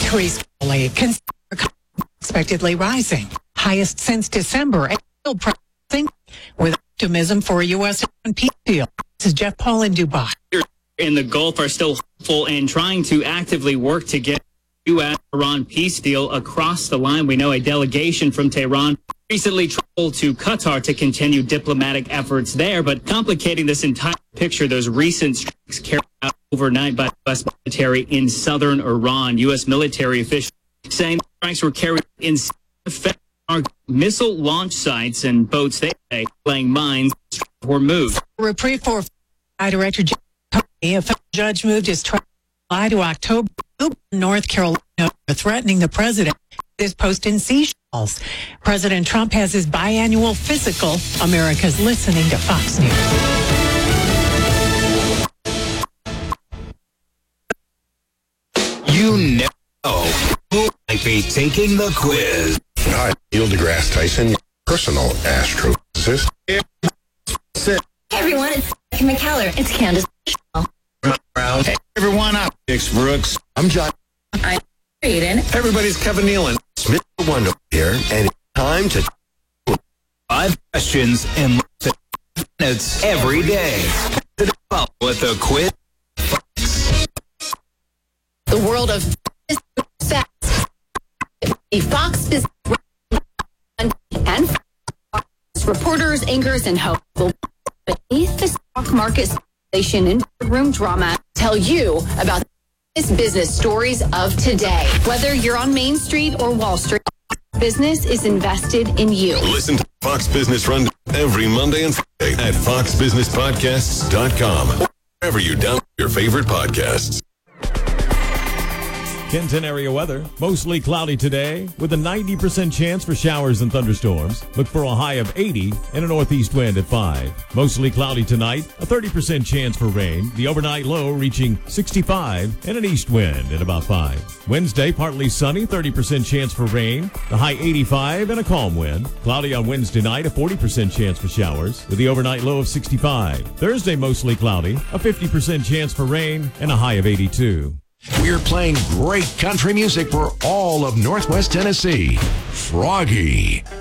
increased fully. Consumer expectedly rising. Highest since December. And still pricing with optimism for a U.S. peace deal. This is Jeff Paul in Dubai. In the Gulf are still hopeful and trying to actively work to get U.S.-Iran peace deal across the line. We know a delegation from Tehran recently traveled to Qatar to continue diplomatic efforts there, but complicating this entire picture, those recent strikes carried out overnight by the U.S. military in southern Iran. U.S. military officials saying the strikes were carried in missile launch sites and boats they say laying mines were moved. Reprieve for Director General. A federal judge moved his trial to October. North Carolina, threatening the president. This post in Seychelles. President Trump has his biannual physical. America's listening to Fox News. You know who might be taking the quiz. Hi, Neil deGrasse Tyson, personal astrophysicist. Hey everyone, it's McKellar. It's Candace. Hey everyone, I'm Dix Brooks. I'm John. I'm Aiden. Everybody's Kevin Nealon. Smith Wonder here, and it's time to 5 questions in 5 minutes every day. With the quiz. The world of facts. The Fox Business and reporters, anchors, and hosts beneath the stock market speculation and room drama tell you about this business stories of today. Whether you're on Main Street or Wall Street, business is invested in you. Listen to Fox Business Run every Monday and Friday at foxbusinesspodcasts.com or wherever you download your favorite podcasts. Kenton area weather. Mostly cloudy today with a 90% chance for showers and thunderstorms. Look for a high of 80 and a northeast wind at 5. Mostly cloudy tonight. A 30% chance for rain. The overnight low reaching 65 and an east wind at about 5. Wednesday, partly sunny. 30% chance for rain. The high 85 and a calm wind. Cloudy on Wednesday night. A 40% chance for showers with the overnight low of 65. Thursday, mostly cloudy. A 50% chance for rain and a high of 82. We're playing great country music for all of Northwest Tennessee. Froggy.